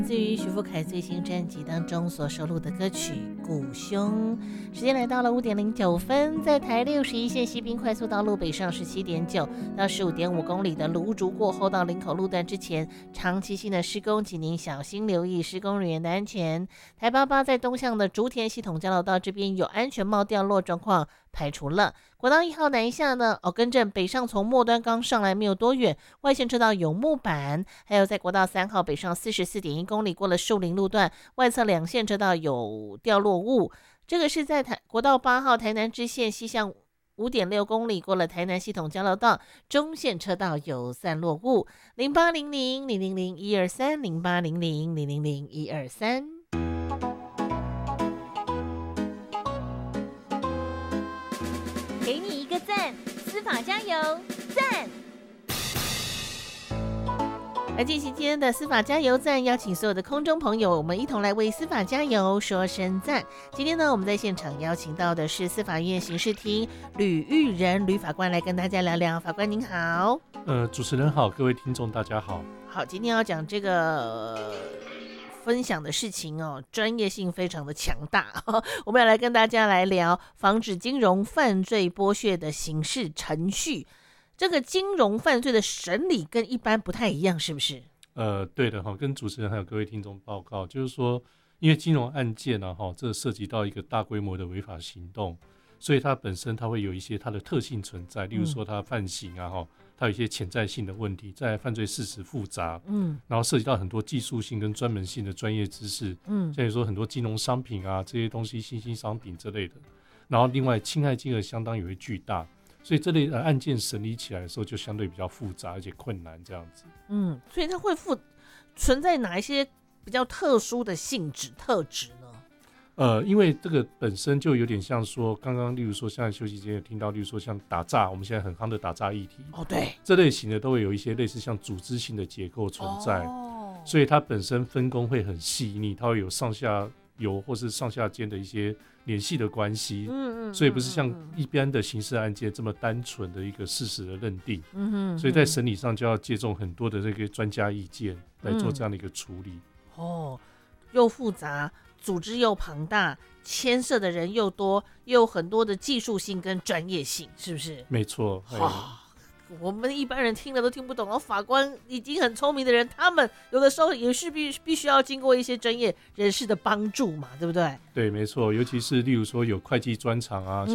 自于许富凯最新专辑当中所收录的歌曲《鼓兄》。时间来到了5:09，在台61线西滨快速道路北上17.9到15.5公里的芦竹过后到林口路段之前，长期性的施工，请您小心留意施工人员的安全。台88在东向的竹田系统交流道这边有安全帽掉落状况排除了。国道1号南下呢，更正北上从末端刚上来没有多远，外线车道有木板，还有在国道3号北上44.1公里过了树林路段，外侧两线车道有掉落物。这个是在国道8号台南支线西向5.6公里过了台南系统交流道，中线车道有散落物。0800-000-123，0800-000-123。给你一个赞，司法加油，赞！来进行今天的司法加油站，邀请所有的空中朋友，我们一同来为司法加油说声赞。今天呢，我们在现场邀请到的是司法院刑事厅吕玉仁吕法官来跟大家聊聊。法官您好。 主持人好，各位听众大家好。 好，今天要讲这个分享的事情专业性非常的强大。我们要来跟大家来聊防止金融犯罪剥削的刑事程序。这个金融犯罪的审理跟一般不太一样，是不是？ 对的，跟主持人还有各位听众报告，就是说，因为金融案件这涉及到一个大规模的违法行动，所以它本身它会有一些它的特性存在，例如说它犯行它有一些潜在性的问题，再来犯罪事实复杂，然后涉及到很多技术性跟专门性的专业知识，像说很多金融商品这些东西，新兴商品之类的，然后另外侵害金额相当也会巨大。所以这类的案件审理起来的时候就相对比较复杂而且困难这样子。 所以它会存在哪一些比较特殊的性质特质呢？ 因为这个本身就有点像说，刚刚例如说像休息间有听到，例如说像打诈，我们现在很夯的打诈议题， 对， 这类型的都会有一些类似像组织性的结构存在，所以它本身分工会很细腻，它会有上下游或是上下间的一些联系的关系，所以不是像一般的刑事案件这么单纯的一个事实的认定，所以在审理上就要借重很多的这个专家意见来做这样的一个处理。 又复杂，组织又庞大，牵涉的人又多，又有很多的技术性跟专业性，是不是？ 没错。 我们一般人听了都听不懂，法官已经很聪明的人，他们有的时候也是必须要经过一些专业人士的帮助嘛，对不对？ 对，没错，尤其是例如说有会计专长